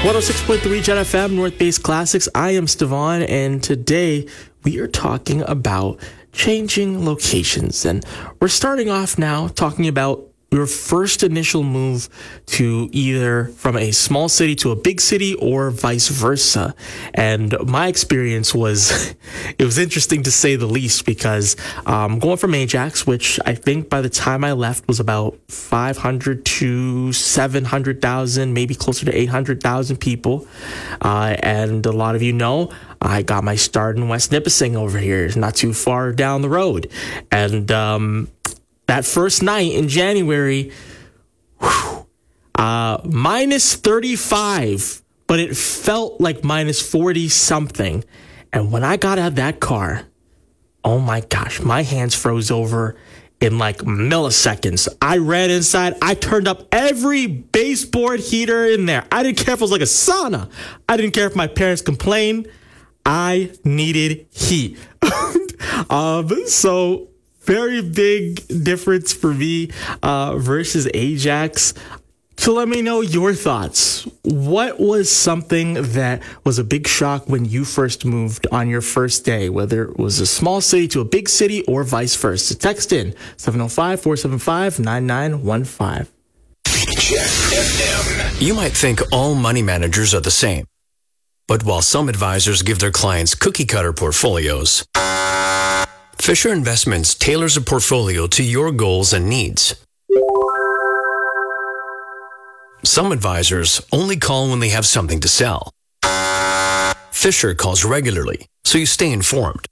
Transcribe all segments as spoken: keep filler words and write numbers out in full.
one oh six point three Gen F M, North Base Classics. I am Stevan, and today we are talking about changing locations. And we're starting off now talking about your first initial move to either from a small city to a big city or vice versa. And my experience was, it was interesting to say the least, because um, going from Ajax, which I think by the time I left was about five hundred to seven hundred thousand, maybe closer to eight hundred thousand people. Uh, and a lot of you know, I got my start in West Nipissing over here, not too far down the road. And, um, that first night in January, whew, uh, minus thirty-five, but it felt like minus forty something. And when I got out of that car, oh my gosh, my hands froze over in like milliseconds. I ran inside. I turned up every baseboard heater in there. I didn't care if it was like a sauna. I didn't care if my parents complained. I needed heat. um, so... Very big difference for me uh, versus Ajax. So let me know your thoughts. What was something that was a big shock when you first moved on your first day, whether it was a small city to a big city or vice versa? Text in seven oh five, four seven five, nine nine one five. You might think all money managers are the same. But while some advisors give their clients cookie-cutter portfolios, Fisher Investments tailors a portfolio to your goals and needs. Some advisors only call when they have something to sell. Fisher calls regularly, so you stay informed.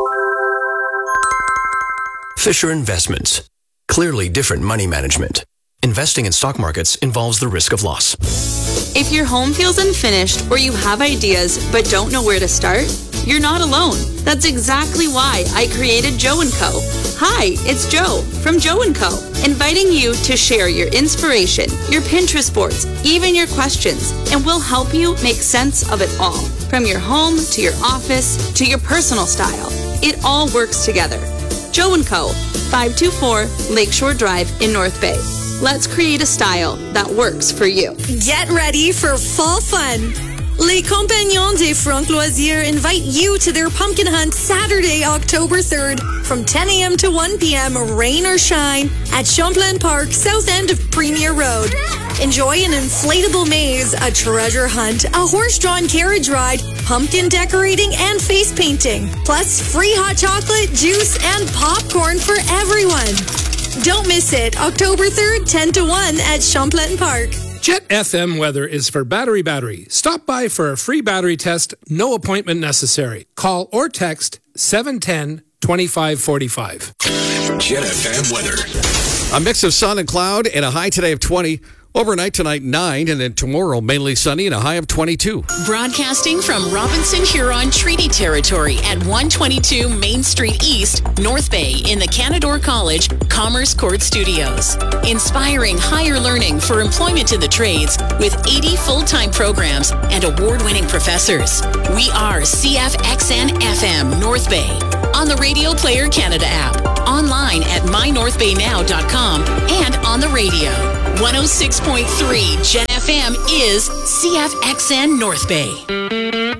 Fisher Investments. Clearly different money management. Investing in stock markets involves the risk of loss. If your home feels unfinished or you have ideas but don't know where to start, you're not alone. That's exactly why I created Joe and Co. Hi, it's Joe from Joe and Co. Inviting you to share your inspiration, your Pinterest boards, even your questions, and we'll help you make sense of it all. From your home to your office to your personal style, it all works together. Joe and Co. five two four Lakeshore Drive in North Bay. Let's create a style that works for you. Get ready for fall fun. Les Compagnons des Francs Loisirs invite you to their pumpkin hunt Saturday, October third from ten a.m. to one p.m. rain or shine at Champlain Park, south end of Premier Road. Enjoy an inflatable maze, a treasure hunt, a horse-drawn carriage ride, pumpkin decorating, and face painting. Plus free hot chocolate, juice, and popcorn for everyone. Don't miss it. October third, ten to one at Champlain Park. Jet F M weather is for Battery Battery. Stop by for a free battery test, no appointment necessary. Call or text seven one zero, two five four five. Jet F M weather. A mix of sun and cloud and a high today of twenty. Overnight tonight, nine, and then tomorrow, mainly sunny and a high of twenty-two. Broadcasting from Robinson Huron Treaty Territory at one twenty-two Main Street East, North Bay, in the Canadore College Commerce Court Studios. Inspiring higher learning for employment in the trades with eighty full-time programs and award-winning professors. We are C F X N F M North Bay. On the Radio Player Canada app, online at my north bay now dot com, and on the radio. one oh six point three Gen F M is C F X N North Bay.